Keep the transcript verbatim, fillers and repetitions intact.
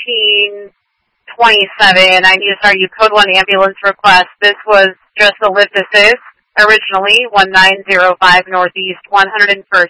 nineteen twenty-seven. I need to start you code one ambulance request. This was just a lift assist originally, one nine zero five Northeast one hundred first